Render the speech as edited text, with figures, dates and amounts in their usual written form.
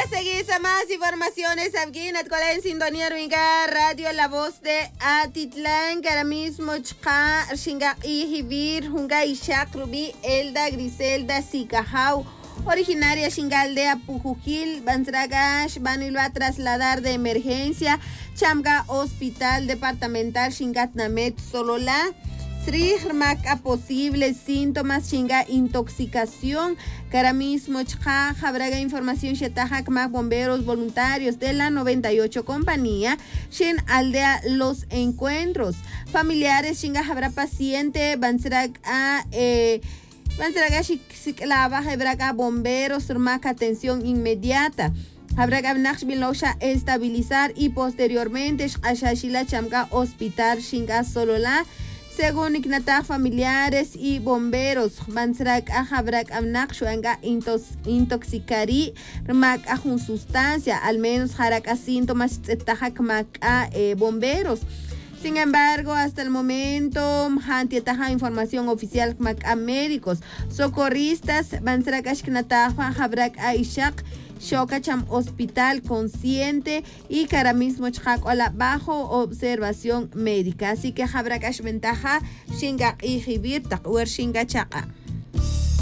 seguir a más informaciones aquí en en sintonía Ruinga Radio La Voz de Atitlán, que ahora mismo Chka, Shinga y Hibir, Hunga y Rubi, Elda, Griselda, Sikahau, originaria Shingaldea Pujujil, Banzragash, van y lo va a trasladar de emergencia, Chamga Hospital Departamental Shingatnamet Solola. Srihmak posibles síntomas chinga intoxicación. Que ahora mismo chja habrá información shetahak mak bomberos voluntarios de la 98 compañía shin aldea Los Encuentros. Familiares chinga habrá paciente bansrag a la baja hebraga bomberos surmak atención inmediata. Habrá que estabilizar y posteriormente ashashila chamga hospital shinga solola. Según Ignatah, familiares y bomberos, Mansrak Ahabrak Amnak Shuanga intoxicari Mak Ajun sustancia, al menos Haraka síntomas Tahak Mak bomberos. Sin embargo, hasta el momento, Hantietaja información oficial Mak médicos, socorristas, Mansrak Ashknatah, Habrak Aishak. Shokacham Hospital consciente y que ahora mismo la bajo observación médica. Así que habrá que ventaja Shinga y Hibir Takwar Shinga Chaka.